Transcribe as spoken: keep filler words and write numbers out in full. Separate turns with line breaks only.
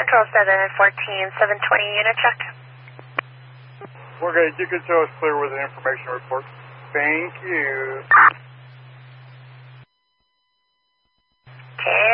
Control seven fourteen, seven twenty, unit check.
Okay, you can show us clear with an information report. Thank you.
Okay,